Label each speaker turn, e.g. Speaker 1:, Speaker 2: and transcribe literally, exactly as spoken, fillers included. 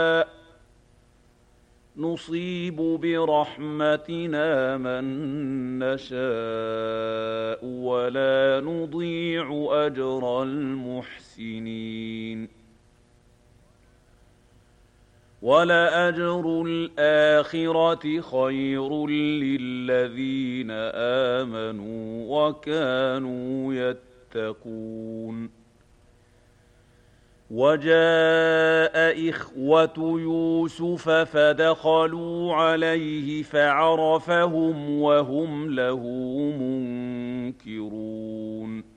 Speaker 1: نصيب برحمتنا من نشاء ولا نضيع أجر المحسنين ولأجر الآخرة خير للذين آمنوا وكانوا يتقون وجاء إخوة يوسف فدخلوا عليه فعرفهم وهم له منكرون